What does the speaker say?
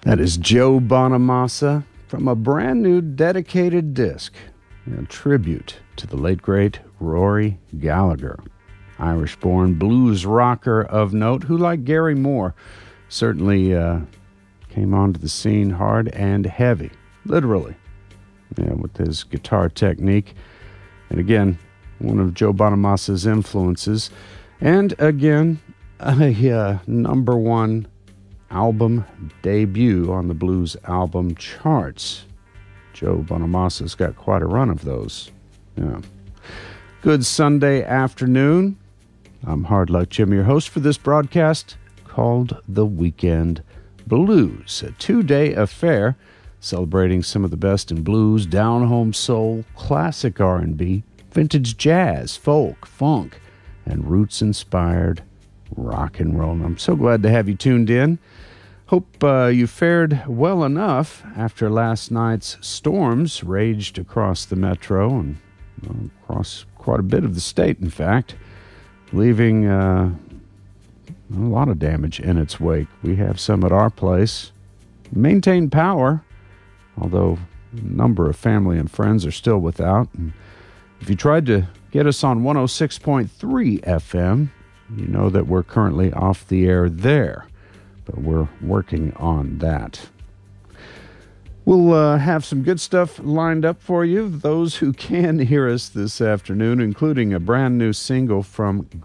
That is Joe Bonamassa from a brand new dedicated disc, a tribute to the late great Rory Gallagher, Irish-born blues rocker of note who, like Gary Moore, certainly came onto the scene hard and heavy, literally, with his guitar technique. And again, one of Joe Bonamassa's influences. And again, a number one album debut on the blues album charts. Joe Bonamassa's got quite a run of those. Yeah. Good Sunday afternoon. I'm Hard Luck Jim, your host for this broadcast called The Weekend Blues, a two-day affair celebrating some of the best in blues, down-home soul, classic R&B, vintage jazz, folk, funk, and roots-inspired rock and roll. And I'm so glad to have you tuned in. Hope you fared well enough after last night's storms raged across the metro and across quite a bit of the state, in fact, leaving a lot of damage in its wake. We have some at our place. Maintained power, although a number of family and friends are still without. And if you tried to get us on 106.3 FM, you know that we're currently off the air there, but we're working on that. We'll have some good stuff lined up for you, those who can hear us this afternoon, including a brand new single from